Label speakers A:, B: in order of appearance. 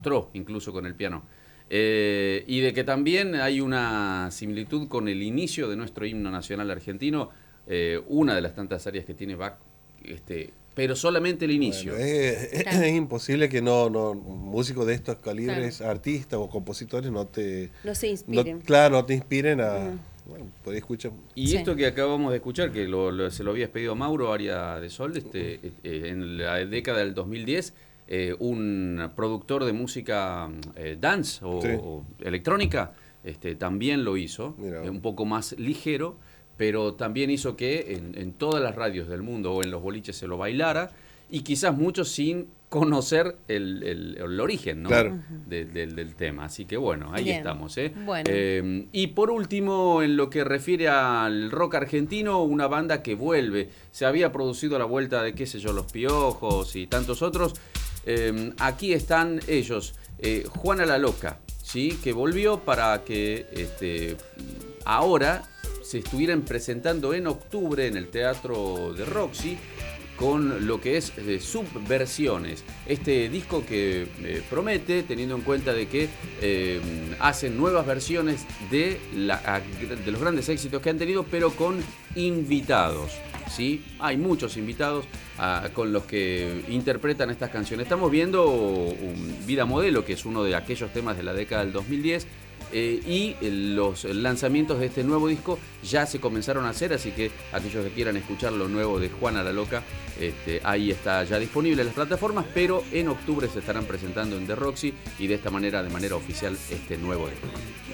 A: incluso con el piano. Y de que también hay una similitud con el inicio de nuestro himno nacional argentino, una de las tantas áreas que tiene Bach, pero solamente el inicio.
B: Bueno, es imposible que músicos de estos calibres, artistas o compositores, no
C: se inspiren.
B: Claro, no te inspiren a... Bueno, por ahí escuchar.
A: Y esto que acabamos de escuchar, que se lo había pedido Mauro, Aria de Sol, en la década del 2010, un productor de música dance o electrónica, también lo hizo, un poco más ligero, pero también hizo que en todas las radios del mundo o en los boliches se lo bailara, y quizás muchos sin conocer el origen, ¿no?
B: Claro.
A: del tema. Así que bueno, ahí
C: Bien.
A: estamos.
C: Bueno.
A: Y por último, en lo que refiere al rock argentino, una banda que vuelve. Se había producido la vuelta de, qué sé yo, Los Piojos y tantos otros. Aquí están ellos, Juana la Loca, ¿sí? Que volvió para que ahora se estuvieran presentando en octubre en el Teatro de Roxy con lo que es Subversiones. Este disco que promete, teniendo en cuenta de que hacen nuevas versiones de los grandes éxitos que han tenido, pero con invitados, ¿sí? Hay muchos invitados con los que interpretan estas canciones. Estamos viendo Vida Modelo, que es uno de aquellos temas de la década del 2010, y los lanzamientos de este nuevo disco ya se comenzaron a hacer, así que aquellos que quieran escuchar lo nuevo de Juana la Loca, ahí está ya disponible en las plataformas, pero en octubre se estarán presentando en The Roxy y de esta manera, de manera oficial, este nuevo disco.